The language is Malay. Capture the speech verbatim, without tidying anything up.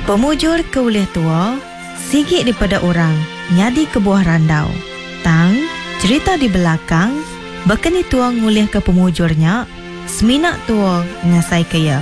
Pemujur ke ulih tua, sigit daripada orang, nyadi ke buah randau. Tang, cerita di belakang, bekeni tua ngulih ke pemujurnya, seminak tua ngasai kaya.